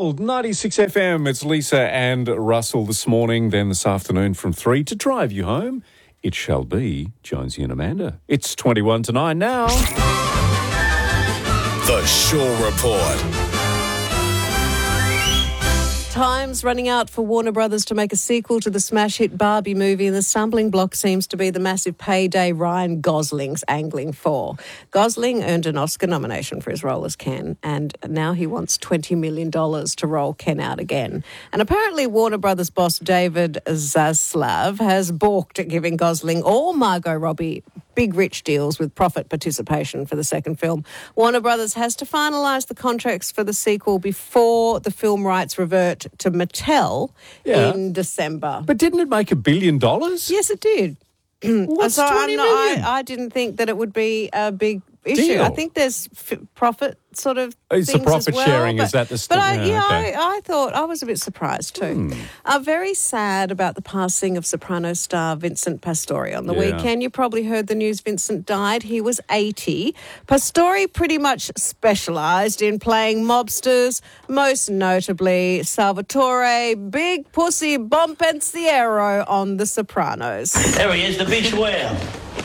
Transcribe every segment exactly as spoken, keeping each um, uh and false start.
ninety-six F M, it's Lisa and Russell this morning, then this afternoon from three to drive you home. It shall be Jonesy and Amanda. It's twenty-one to nine now. The Shaw Report. Time's running out for Warner Brothers to make a sequel to the smash hit Barbie movie, and the stumbling block seems to be the massive payday Ryan Gosling's angling for. Gosling earned an Oscar nomination for his role as Ken, and now he wants twenty million dollars to roll Ken out again. And apparently Warner Brothers boss David Zaslav has balked at giving Gosling or Margot Robbie big rich deals with profit participation for the second film. Warner Brothers has to finalise the contracts for the sequel before the film rights revert to Mattel yeah. in December. But didn't it make a billion dollars? Yes, it did. What's so twenty I'm not, million? I, I didn't think that it would be a big issue. Deal. I think there's f- profit sort of It's things the profit as well, sharing, but, is that the But st- I, yeah, yeah, okay. I, I thought, I was a bit surprised too. Hmm. I'm very sad about the passing of soprano star Vincent Pastore on the Yeah. weekend. You probably heard the news Vincent died. He was eighty. Pastore pretty much specialised in playing mobsters, most notably Salvatore Big Pussy Bompensiero on The Sopranos. There he is, the beach whale.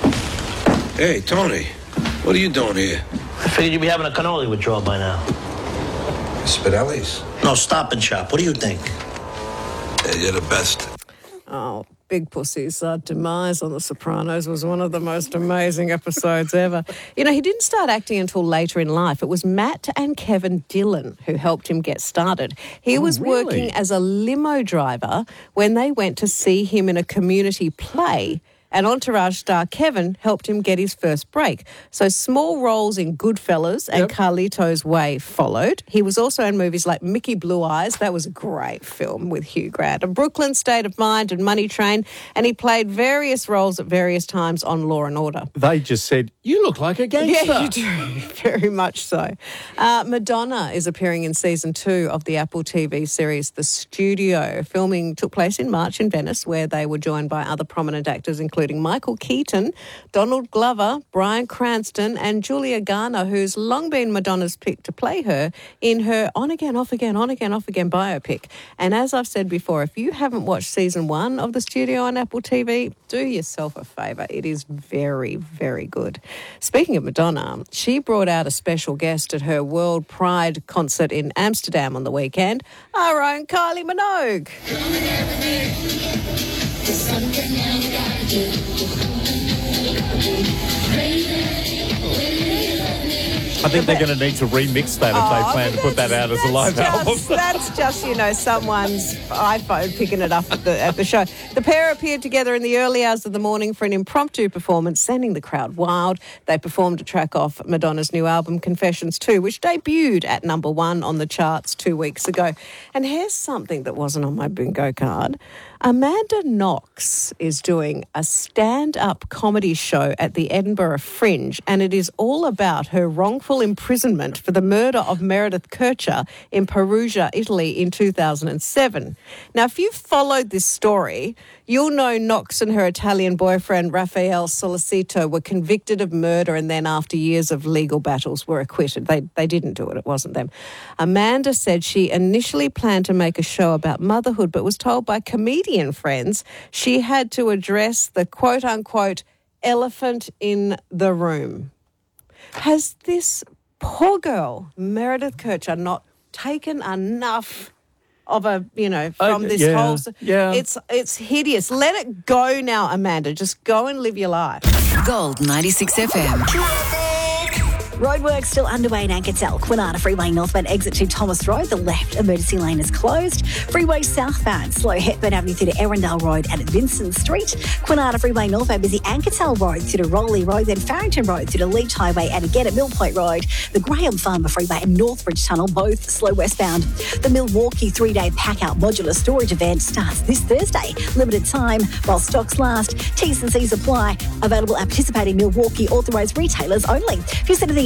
Hey, Tony, what are you doing here? I figured you'd be having a cannoli withdrawal by now. Spinelli's? No, Stop and Shop. What do you think? Yeah, you're the best. Oh, Big Pussy's uh, demise on The Sopranos was one of the most amazing episodes ever. You know, he didn't start acting until later in life. It was Matt and Kevin Dillon who helped him get started. He Oh, was really? working as a limo driver when they went to see him in a community play, and Entourage star Kevin helped him get his first break. So small roles in Goodfellas and Yep. Carlito's Way followed. He was also in movies like Mickey Blue Eyes. That was a great film with Hugh Grant. And Brooklyn, State of Mind and Money Train. And he played various roles at various times on Law and Order. They just said, you look like a gangster. Yeah, you do. Very much so. Uh, Madonna is appearing in season two of the Apple T V series The Studio. Filming took place in March in Venice, where they were joined by other prominent actors, including Michael Keaton, Donald Glover, Bryan Cranston, and Julia Garner, who's long been Madonna's pick to play her in her on-again, off-again, on-again, off-again biopic. And as I've said before, if you haven't watched season one of The Studio on Apple T V, do yourself a favour. It is very, very good. Speaking of Madonna, she brought out a special guest at her World Pride concert in Amsterdam on the weekend, our own Kylie Minogue. I think they're going to need to remix that if Oh, they plan to put that out as a live that's album. just, That's just, you know, someone's iPhone picking it up at the, at the show. The pair appeared together in the early hours of the morning for an impromptu performance, sending the crowd wild. They performed a track off Madonna's new album, Confessions two, which debuted at number one on the charts two weeks ago. And here's something that wasn't on my bingo card. Amanda Knox is doing a stand-up comedy show at the Edinburgh Fringe, and it is all about her wrongful imprisonment for the murder of Meredith Kercher in Perugia, Italy in two thousand seven. Now, if you've followed this story, you'll know Knox and her Italian boyfriend Raphael Solicito were convicted of murder and then after years of legal battles were acquitted. They, they didn't do it, it wasn't them. Amanda said she initially planned to make a show about motherhood but was told by comedian friends she had to address the quote-unquote elephant in the room. Has this poor girl, Meredith Kercher, not taken enough of a, you know, from Uh, this yeah, whole... yeah. It's, it's hideous. Let it go now, Amanda. Just go and live your life. Gold ninety-six F M. Roadworks still underway in Ancatel. Kwinana Freeway northbound exit to Thomas Road. The left emergency lane is closed. Freeway southbound, slow Hepburn Avenue through to Arundel Road and Vincent Street. Kwinana Freeway northbound busy Ancatel Road through to Rowley Road, then Farrington Road through to Leach Highway and again at Mill Point Road. The Graham Farmer Freeway and Northbridge Tunnel, both slow westbound. The Milwaukee three-day pack-out modular storage event starts this Thursday. Limited time while stocks last. T's and C's apply. Available at participating Milwaukee authorised retailers only. If you send anything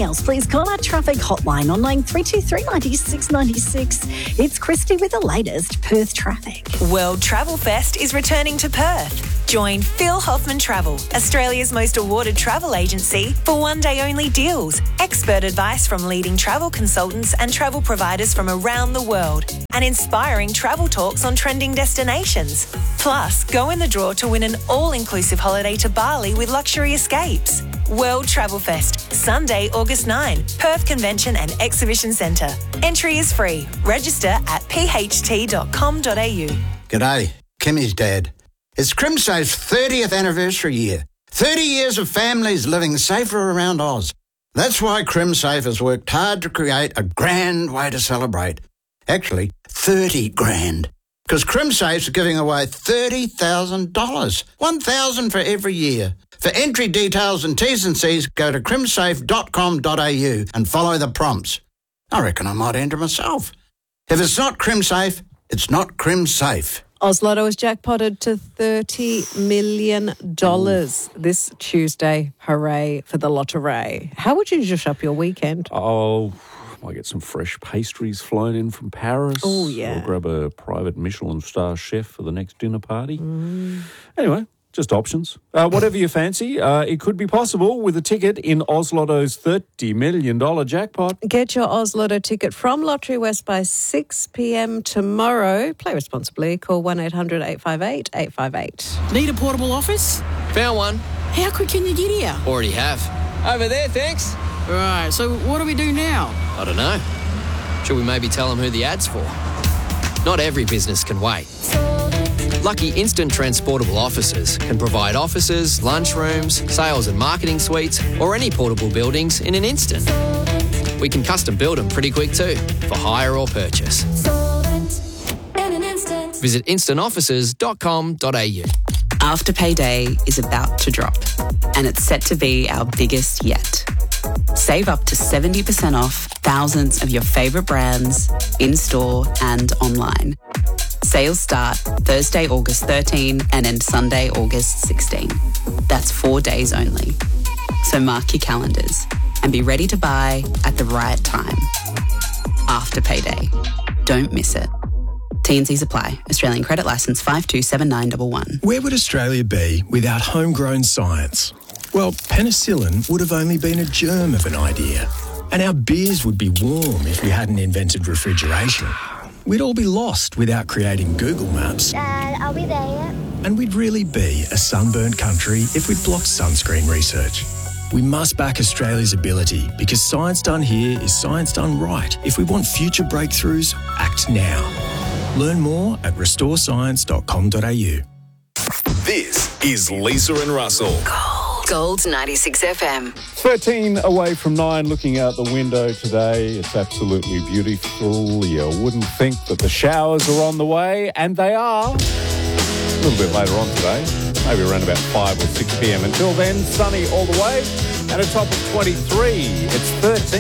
anything else, please call our traffic hotline on nine three two three nine six nine six. It's Christy with the latest Perth traffic. World Travel Fest is returning to Perth. Join Phil Hoffman Travel, Australia's most awarded travel agency, for one-day-only deals, expert advice from leading travel consultants and travel providers from around the world, and inspiring travel talks on trending destinations. Plus, go in the draw to win an all-inclusive holiday to Bali with luxury escapes. World Travel Fest, Sunday, August ninth, Perth Convention and Exhibition Centre. Entry is free. Register at p h t dot com dot a u. G'day, Kimmy's dad. It's CrimSafe's thirtieth anniversary year. thirty years of families living safer around Oz. That's why CrimSafe has worked hard to create a grand way to celebrate. Actually, thirty grand. Because CrimSafe's giving away thirty thousand dollars. one thousand dollars for every year. For entry details and T's and C's, go to crimsafe dot com dot a u and follow the prompts. I reckon I might enter myself. If it's not CrimSafe, it's not CrimSafe. Oz Lotto is jackpotted to thirty million dollars this Tuesday. Hooray for the lottery. How would you zhuzh up your weekend? Oh, might get some fresh pastries flown in from Paris. Oh, yeah. Or grab a private Michelin star chef for the next dinner party. Mm. Anyway, just options. Uh, whatever you fancy, uh, it could be possible with a ticket in Oz Lotto's thirty million dollars jackpot. Get your Oz Lotto ticket from Lottery West by six p.m. tomorrow. Play responsibly. Call one eight hundred eight five eight eight five eight. Need a portable office? Found one. How quick can you get here? Already have. Over there, thanks. Right, so what do we do now? I don't know. Should we maybe tell them who the ad's for? Not every business can wait. Lucky Instant Transportable Offices can provide offices, lunchrooms, sales and marketing suites, or any portable buildings in an instant. We can custom build them pretty quick too, for hire or purchase. Visit instant offices dot com dot a u. Afterpay Day is about to drop, and it's set to be our biggest yet. Save up to seventy percent off thousands of your favourite brands in-store and online. Sales start Thursday, August thirteenth and end Sunday, August sixteenth. That's four days only. So mark your calendars and be ready to buy at the right time. Afterpay Day. Don't miss it. T and Cs apply. Australian credit licence five two seven nine one one. Where would Australia be without homegrown science? Well, penicillin would have only been a germ of an idea. And our beers would be warm if we hadn't invented refrigeration. We'd all be lost without creating Google Maps. Dad, are we there yet? And we'd really be a sunburned country if we'd blocked sunscreen research. We must back Australia's ability because science done here is science done right. If we want future breakthroughs, act now. Learn more at restore science dot com dot a u. This is Lisa and Russell. Gold ninety-six F M. thirteen away from nine, looking out the window today. It's absolutely beautiful. You wouldn't think that the showers are on the way, and they are. A little bit later on today, maybe around about five or six p.m. Until then, sunny all the way, and a top of twenty-three. It's thirteen.